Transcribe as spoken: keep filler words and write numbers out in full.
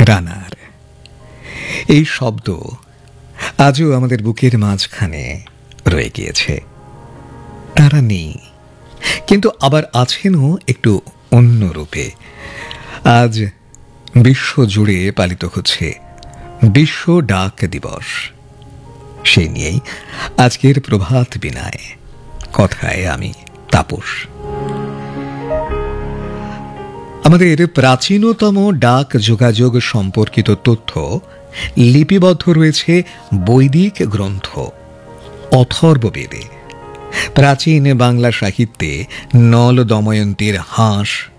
রানার এই শব্দ আজও আমাদের বুকের মাঝখানে রয়ে গিয়েছে। তারা নেই, কিন্তু আবার আছেনও একটু অন্য রূপে। আজ বিশ্বজুড়ে পালিত হচ্ছে বিশ্ব ডাক দিবস। সেই নিয়েই আজকের প্রভাত বিনায় কথায় আমি তাপস। আমাদের প্রাচীনতম ডাক যোগাযোগ সম্পর্কিত তথ্য লিপিবদ্ধ রয়েছে বৈদিক গ্রন্থ অথর্ববেদে। প্রাচীন বাংলা সাহিত্যে নল দময়ন্তীর হাঁস,